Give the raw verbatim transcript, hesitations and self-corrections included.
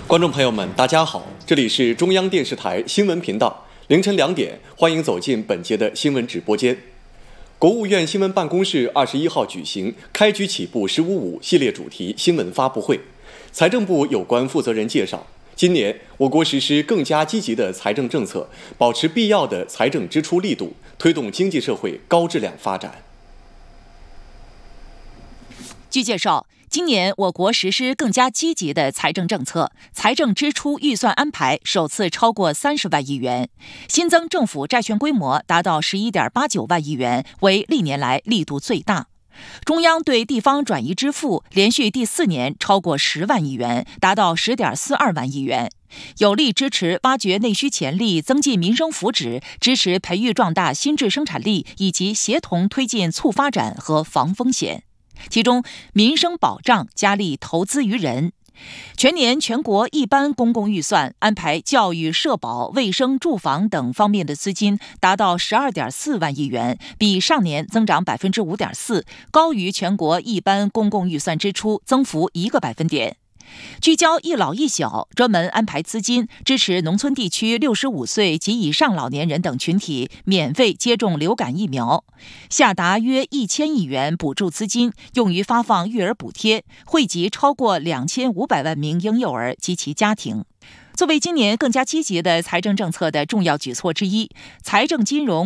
观众朋友们，大家好，这里是中央电视台新闻频道，凌晨两点，欢迎走进本节的新闻直播间。国务院新闻办公室二十一号举行“开局起步十五五”系列主题新闻发布会，财政部有关负责人介绍，今年我国实施更加积极的财政政策，保持必要的财政支出力度，推动经济社会高质量发展。 据介绍，今年我国实施更加积极的财政政策，财政支出预算安排首次超过三十万亿元，新增政府债券规模达到十一点八九万亿元，为历年来力度最大。中央对地方转移支付连续第四年超过十万亿元，达到十点四二万亿元，有力支持挖掘内需潜力，增进民生福祉，支持培育壮大新质生产力，以及协同推进促发展和防风险。其中，民生保障加力投资于人。全年全国一般公共预算安排教育、社保、卫生、住房等方面的资金达到十二点四万亿元，比上年增长百分之五点四，高于全国一般公共预算支出增幅一个百分点。聚焦一老一小，专门安排资金支持农村地区六十五岁及以上老年人等群体免费接种流感疫苗，下达约一千亿元补助资金，用于发放育儿补贴，惠及超过两千五百万名婴幼儿及其家庭。作为今年更加积极的财政政策的重要举措之一，财政金融